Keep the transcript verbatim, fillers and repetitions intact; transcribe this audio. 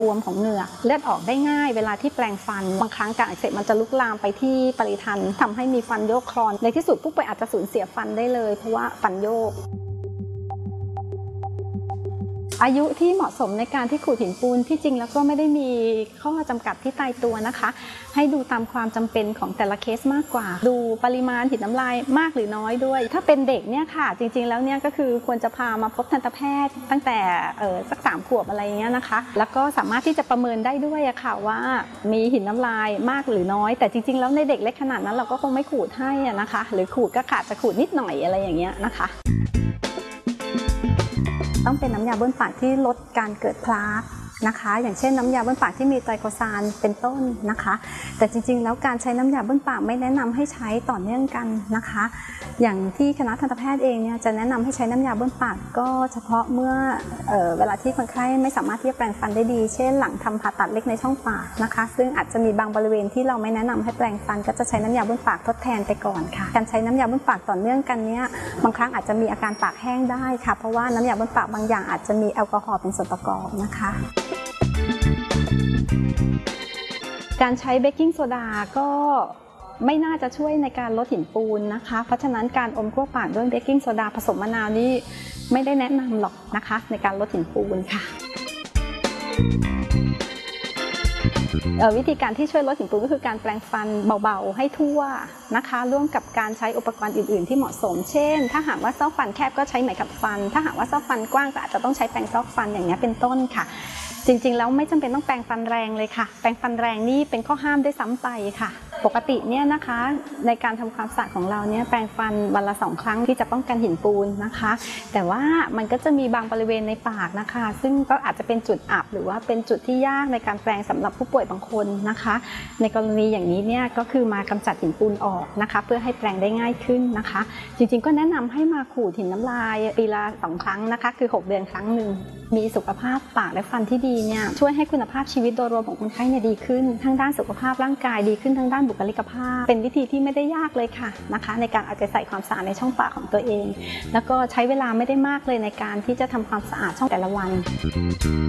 บวมของเหงือกเลือดออกได้ง่ายเวลาที่แปรงฟันบางครั้งการอักเสบมันจะลุกลามไปที่ปริทันทำให้มีฟันโยกคลอนในที่สุดผู้ป่วยอาจจะสูญเสียฟันได้เลยเพราะว่าฟันโยกอายุที่เหมาะสมในการที่ขูดหินปูนที่จริงแล้วก็ไม่ได้มีข้อจำกัดที่ตายตัวนะคะให้ดูตามความจำเป็นของแต่ละเคสมากกว่าดูปริมาณหินน้ำลายมากหรือน้อยด้วยถ้าเป็นเด็กเนี่ยค่ะจริงๆแล้วเนี่ยก็คือควรจะพามาพบทันตแพทย์ตั้งแต่เออสักสามขวบอะไรอย่างเงี้ยนะคะแล้วก็สามารถที่จะประเมินได้ด้วยอะค่ะว่ามีหินน้ำลายมากหรือน้อยแต่จริงๆแล้วในเด็กเล็กขนาดนั้นเราก็คงไม่ขูดให้นะคะหรือขูดก็ขาดจะขูดนิดหน่อยอะไรอย่างเงี้ยนะคะต้องเป็นน้ำยาบ้วนปากที่ลดการเกิดพลาสนะคะอย่างเช่นน้ำยาบ้วนปากที่มีไตรโคซานเป็นต้นนะคะแต่จริงๆแล้วการใช้น้ำยาบ้วนปากไม่แนะนำให้ใช้ต่อเนื่องกันนะคะอย่างที่คณะทันตแพทย์เองเนี่ยจะแนะนำให้ใช้น้ำยาบ้วนปากก็เฉพาะเมื่อเอ่อเวลาที่คนไข้ไม่สามารถที่จะแปรงฟันได้ดีเช่นหลังทำผ่าตัดเล็กในช่องปากนะคะซึ่งอาจจะมีบางบริเวณที่เราไม่แนะนำให้แปรงฟันก็จะใช้น้ำยาบ้วนปากทดแทนไปก่อนค่ะการใช้น้ำยาบ้วนปากต่อเนื่องกันเนี่ยบางครั้งอาจจะมีอาการปากแห้งได้ค่ะเพราะว่าน้ำยาบ้วนปากบางอย่างอาจจะมีแอลกอฮอล์เป็นส่วนประกอบนะคะการใช้เบกกิ้งโซดาก็ไม่น่าจะช่วยในการลดหินปูนนะคะเพราะฉะนั้นการอมขั้วปากด้วยเบกกิ้งโซดาผสมมะนาวนี่ไม่ได้แนะนำหรอกนะคะในการลดหินปูนค่ะวิธีการที่ช่วยลดหินปูนก็คือการแปรงฟันเบาๆให้ทั่วนะคะร่วมกับการใช้อุปกรณ์อื่นๆที่เหมาะสมเช่นถ้าหากว่าซอกฟันแคบก็ใช้ไหมขัดฟันถ้าหากว่าซอกฟันกว้างก็อาจจะต้องใช้แปรงซอกฟันอย่างนี้เป็นต้นค่ะจริงๆแล้วไม่จำเป็นต้องแปรงฟันแรงเลยค่ะแปรงฟันแรงนี่เป็นข้อห้ามด้วยซ้ำไปค่ะปกติเนี่ยนะคะในการทำความสะอาดของเราเนี่ยแปรงฟันวันละสองครั้งที่จะป้องกันหินปูนนะคะแต่ว่ามันก็จะมีบางบริเวณในปากนะคะซึ่งก็อาจจะเป็นจุดอับหรือว่าเป็นจุดที่ยากในการแปรงสำหรับผู้ป่วยบางคนนะคะในกรณีอย่างนี้เนี่ยก็คือมากำจัดหินปูนออกนะคะเพื่อให้แปรงได้ง่ายขึ้นนะคะจริงๆก็แนะนำให้มาขูดหินน้ำลายปีละสองครั้งนะคะคือหกเดือนครั้งหนึ่งมีสุขภาพปากและฟันที่ดีเนี่ยช่วยให้คุณภาพชีวิตโดยรวมของคนไข้เนี่ยดีขึ้นทั้งด้านสุขภาพร่างกายดีขึ้นทั้งด้านบุคลิกภาพเป็นวิธีที่ไม่ได้ยากเลยค่ะนะคะในการเอาใจใส่ความสะอาดในช่องปากของตัวเองแล้วก็ใช้เวลาไม่ได้มากเลยในการที่จะทำความสะอาดช่องแต่ละวัน